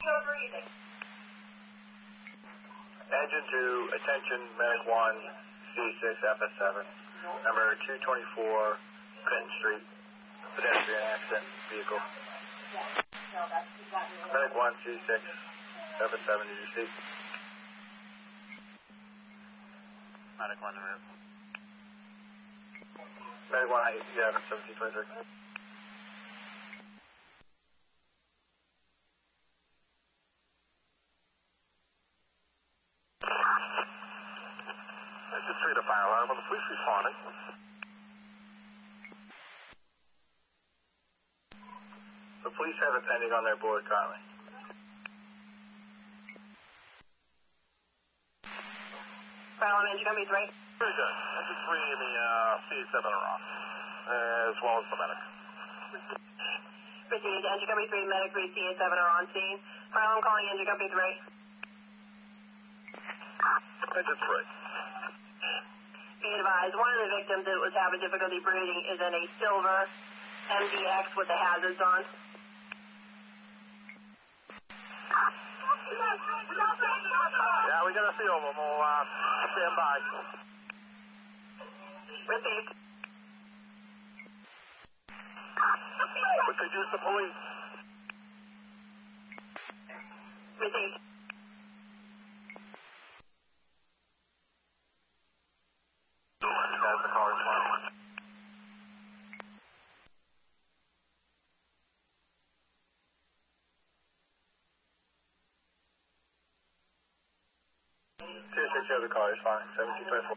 Engine 2, attention, Medic 1, C6, FS7, number 224, Clinton Street, pedestrian accident, vehicle. Medic 1, C6, FS7, did you see? Medic 1, the route. Medic 1, yeah, 1723. Engine 3 to fire alarm on the police responding. The police have it pending on their board currently. Fire alarm, engine company 3. Very good. Engine 3 and the C7 are off, as well as the medic. Proceed. Engine company 3, medic 3, CA7 are on scene. Fire alarm calling engine company 3. Engine 3. Be advised, one of the victims that was having difficulty breathing is in a silver MDX with the hazards on. Yeah, we got a few of them. We'll stand by. Received. We could use the police. Received. As the car is fine. The car is fine. 1724.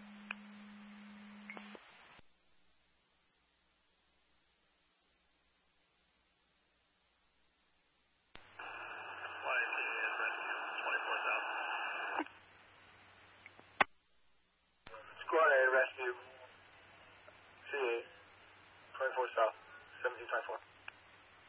Squad A, rescue. CA, 24 South, 1724.